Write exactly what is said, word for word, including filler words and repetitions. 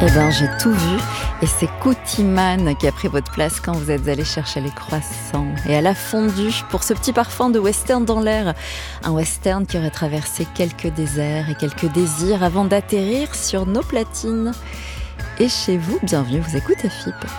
Eh ben, j'ai tout vu et c'est Koutiman qui a pris votre place quand vous êtes allé chercher les croissants et à la fondue pour ce petit parfum de western dans l'air. Un western qui aurait traversé quelques déserts et quelques désirs avant d'atterrir sur nos platines. Et chez vous, bienvenue, vous écoutez F I P.